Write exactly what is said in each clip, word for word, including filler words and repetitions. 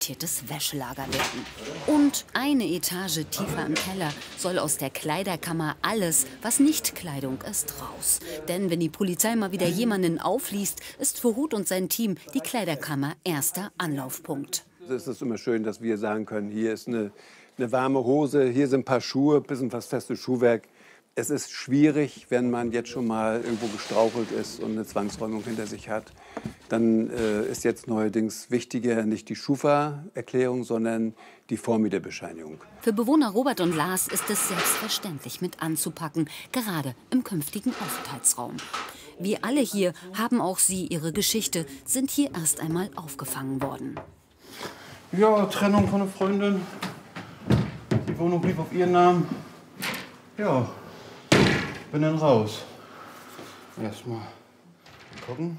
adaptiertes Wäschelager werden. Und eine Etage tiefer im Keller soll aus der Kleiderkammer alles, was nicht Kleidung ist, raus. Denn wenn die Polizei mal wieder jemanden aufliest, ist für Huth und sein Team die Kleiderkammer erster Anlaufpunkt. Es ist immer schön, dass wir sagen können, hier ist eine, eine warme Hose, hier sind ein paar Schuhe, ein bisschen was festes Schuhwerk. Es ist schwierig, wenn man jetzt schon mal irgendwo gestrauchelt ist und eine Zwangsräumung hinter sich hat. Dann äh, ist jetzt neuerdings wichtiger nicht die Schufa-Erklärung, sondern die Vormieterbescheinigung. Für Bewohner Robert und Lars ist es selbstverständlich mit anzupacken, gerade im künftigen Aufenthaltsraum. Wie alle hier haben auch sie ihre Geschichte, sind hier erst einmal aufgefangen worden. Ja, Trennung von einer Freundin. Die Wohnung blieb auf ihren Namen. Ja, bin dann raus. Erstmal gucken.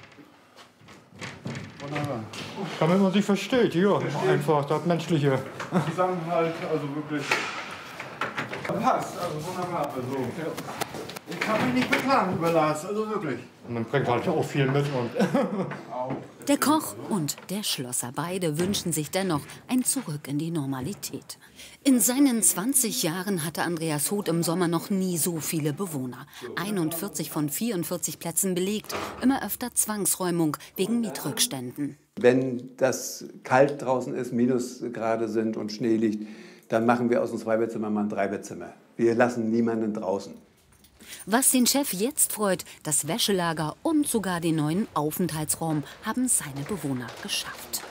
Wunderbar. Damit man sich versteht, ja, Versteht. Einfach das Menschliche. Zusammenhalt, also wirklich. Passt, also wunderbar. Also, ja. Ich kann mich nicht beklagen über Lars, also wirklich. Und man bringt halt auch viel mit. Und der Koch und der Schlosser, beide wünschen sich dennoch ein Zurück in die Normalität. In seinen zwanzig Jahren hatte Andreas Huth im Sommer noch nie so viele Bewohner. einundvierzig von vierundvierzig Plätzen belegt, immer öfter Zwangsräumung wegen Mietrückständen. Wenn das kalt draußen ist, Minusgrade sind und Schnee liegt, dann machen wir aus dem Zweibettzimmer mal ein Dreibettzimmer. Wir lassen niemanden draußen. Was den Chef jetzt freut, das Wäschelager und sogar den neuen Aufenthaltsraum haben seine Bewohner geschafft.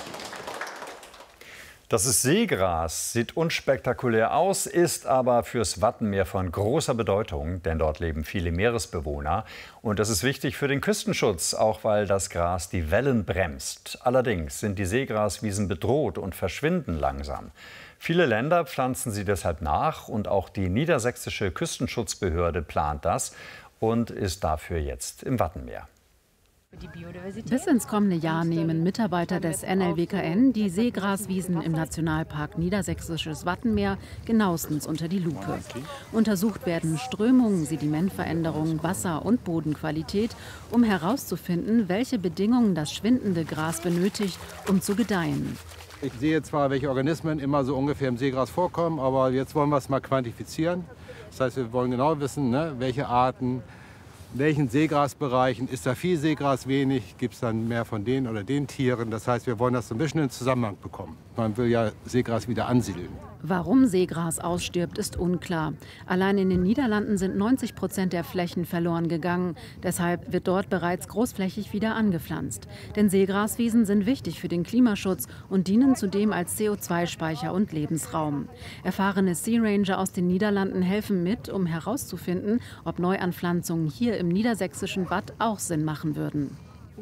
Das ist Seegras, sieht unspektakulär aus, ist aber fürs Wattenmeer von großer Bedeutung, denn dort leben viele Meeresbewohner. Und das ist wichtig für den Küstenschutz, auch weil das Gras die Wellen bremst. Allerdings sind die Seegraswiesen bedroht und verschwinden langsam. Viele Länder pflanzen sie deshalb nach und auch die niedersächsische Küstenschutzbehörde plant das und ist dafür jetzt im Wattenmeer. Bis ins kommende Jahr nehmen Mitarbeiter des N L W K N die Seegraswiesen im Nationalpark Niedersächsisches Wattenmeer genauestens unter die Lupe. Untersucht werden Strömungen, Sedimentveränderungen, Wasser- und Bodenqualität, um herauszufinden, welche Bedingungen das schwindende Gras benötigt, um zu gedeihen. Ich sehe zwar, welche Organismen immer so ungefähr im Seegras vorkommen, aber jetzt wollen wir es mal quantifizieren. Das heißt, wir wollen genau wissen, ne, welche Arten, in welchen Seegrasbereichen, ist da viel Seegras, wenig, gibt es dann mehr von den oder den Tieren. Das heißt, wir wollen das so ein bisschen in Zusammenhang bekommen. Man will ja Seegras wieder ansiedeln. Warum Seegras ausstirbt, ist unklar. Allein in den Niederlanden sind neunzig Prozent der Flächen verloren gegangen. Deshalb wird dort bereits großflächig wieder angepflanzt. Denn Seegraswiesen sind wichtig für den Klimaschutz und dienen zudem als C O zwei Speicher und Lebensraum. Erfahrene Sea Ranger aus den Niederlanden helfen mit, um herauszufinden, ob Neuanpflanzungen hier im niedersächsischen Watt auch Sinn machen würden.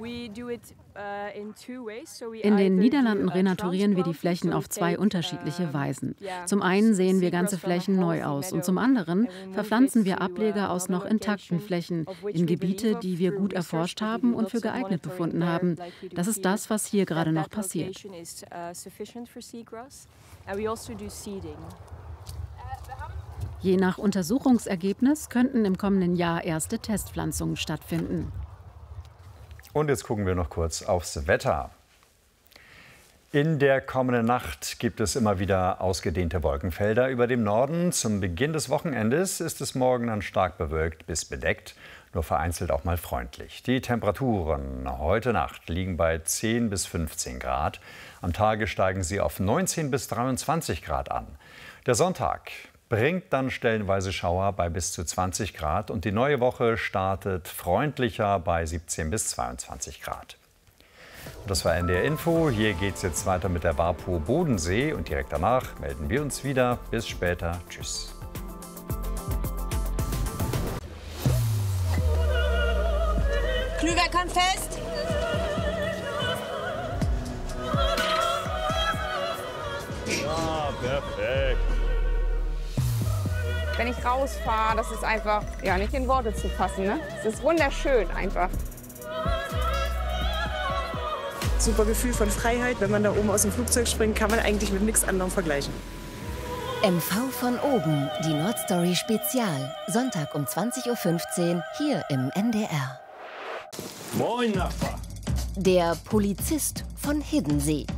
In den Niederlanden renaturieren wir die Flächen auf zwei unterschiedliche Weisen. Zum einen sehen wir ganze Flächen neu aus und zum anderen verpflanzen wir Ableger aus noch intakten Flächen in Gebiete, die wir gut erforscht haben und für geeignet befunden haben. Das ist das, was hier gerade noch passiert. Je nach Untersuchungsergebnis könnten im kommenden Jahr erste Testpflanzungen stattfinden. Und jetzt gucken wir noch kurz aufs Wetter. In der kommenden Nacht gibt es immer wieder ausgedehnte Wolkenfelder über dem Norden. Zum Beginn des Wochenendes ist es morgen dann stark bewölkt bis bedeckt, nur vereinzelt auch mal freundlich. Die Temperaturen heute Nacht liegen bei zehn bis fünfzehn Grad. Am Tage steigen sie auf neunzehn bis dreiundzwanzig Grad an. Der Sonntag bringt dann stellenweise Schauer bei bis zu zwanzig Grad und die neue Woche startet freundlicher bei siebzehn bis zweiundzwanzig Grad. Und das war N D R Info. Hier geht es jetzt weiter mit der WaPo Bodensee und direkt danach melden wir uns wieder. Bis später. Tschüss. Klüver kommt fest. Ja, perfekt. Wenn ich rausfahre, das ist einfach ja, nicht in Worte zu fassen. Ne? Es ist wunderschön einfach. Super Gefühl von Freiheit. Wenn man da oben aus dem Flugzeug springt, kann man eigentlich mit nichts anderem vergleichen. M V von oben, die Nordstory Spezial. Sonntag um zwanzig Uhr fünfzehn hier im N D R. Moin, Nachbar. Der Polizist von Hiddensee.